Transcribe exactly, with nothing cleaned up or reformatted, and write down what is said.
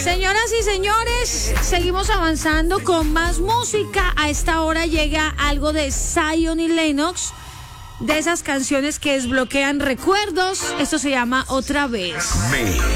Señoras y señores, seguimos avanzando con más música. A esta hora llega algo de Zion y Lennox, de esas canciones que desbloquean recuerdos. Esto se llama Otra Vez. Mix.